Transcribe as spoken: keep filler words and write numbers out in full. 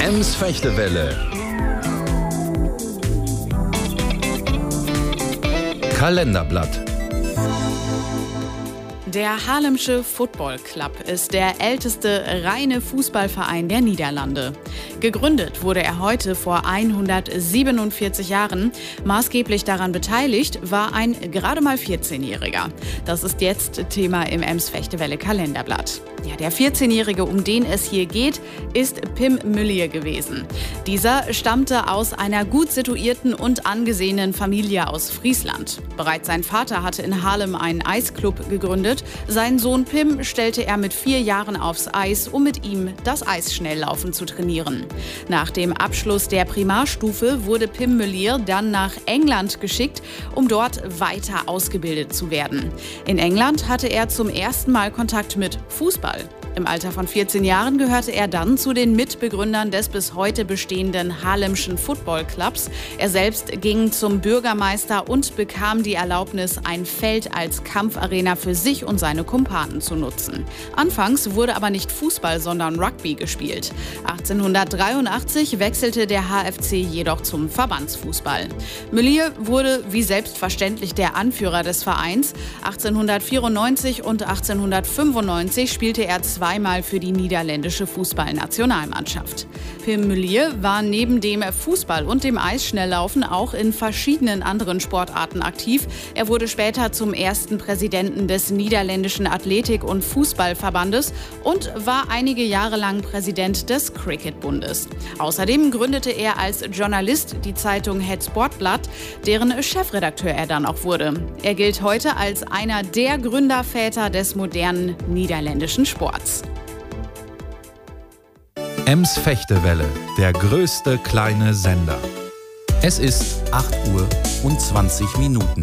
Ems Fechtewelle. Kalenderblatt. Der Haarlemsche Football Club ist der älteste reine Fußballverein der Niederlande. Gegründet wurde er heute vor hundertsiebenundvierzig Jahren. Maßgeblich daran beteiligt war ein gerade mal vierzehnjähriger. Das ist jetzt Thema im Ems Fechtewelle Kalenderblatt. Ja, der vierzehnjährige, um den es hier geht, ist Pim Mulier gewesen. Dieser stammte aus einer gut situierten und angesehenen Familie aus Friesland. Bereits sein Vater hatte in Haarlem einen Eisclub gegründet. Seinen Sohn Pim stellte er mit vier Jahren aufs Eis, um mit ihm das Eisschnelllaufen zu trainieren. Nach dem Abschluss der Primarstufe wurde Pim Mulier dann nach England geschickt, um dort weiter ausgebildet zu werden. In England hatte er zum ersten Mal Kontakt mit Fußball. Im Alter von vierzehn Jahren gehörte er dann zu den Mitbegründern des bis heute bestehenden Haarlemschen Football Clubs. Er selbst ging zum Bürgermeister und bekam die Erlaubnis, ein Feld als Kampfarena für sich und seine Kumpanen zu nutzen. Anfangs wurde aber nicht Fußball, sondern Rugby gespielt. achtzehnhundertdreiundachtzig wechselte der H F C jedoch zum Verbandsfußball. Mulier wurde wie selbstverständlich der Anführer des Vereins. achtzehnhundertvierundneunzig und achtzehnhundertfünfundneunzig spielte er zwei zweimal für die niederländische Fußballnationalmannschaft. Pim Mulier war neben dem Fußball und dem Eisschnelllaufen auch in verschiedenen anderen Sportarten aktiv. Er wurde später zum ersten Präsidenten des niederländischen Athletik- und Fußballverbandes und war einige Jahre lang Präsident des Cricketbundes. Außerdem gründete er als Journalist die Zeitung Het Sportblad, deren Chefredakteur er dann auch wurde. Er gilt heute als einer der Gründerväter des modernen niederländischen Sports. Ems Fechtewelle, der größte kleine Sender. Es ist acht Uhr und zwanzig Minuten.